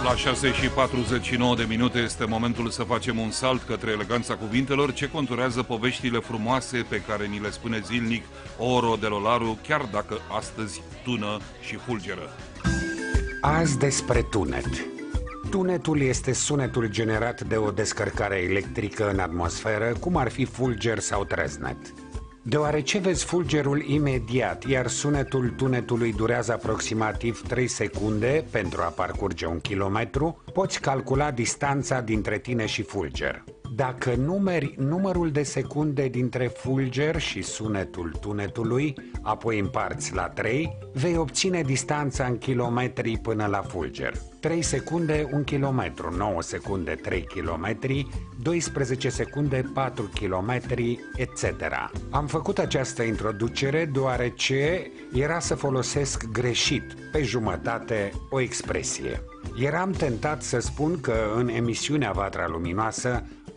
La 6:49 de minute este momentul să facem un salt către eleganța cuvintelor ce conturează poveștile frumoase pe care ni le spune zilnic Oro de Lolaru, chiar dacă astăzi tună și fulgeră. Azi despre tunet. Tunetul este sunetul generat de o descărcare electrică în atmosferă, cum ar fi fulger sau treznet. Deoarece vezi fulgerul imediat, iar sunetul tunetului durează aproximativ 3 secunde pentru a parcurge 1 kilometru, poți calcula distanța dintre tine și fulger. Dacă numeri numărul de secunde dintre fulger și sunetul tunetului, apoi împarți la 3, vei obține distanța în kilometri până la fulger. 3 secunde 1 kilometru, 9 secunde 3 kilometri, 12 secunde 4 kilometri, etc. Am făcut această introducere deoarece era să folosesc greșit, pe jumătate, o expresie. Eram tentat să spun că în emisiunea Vatra Luminoasă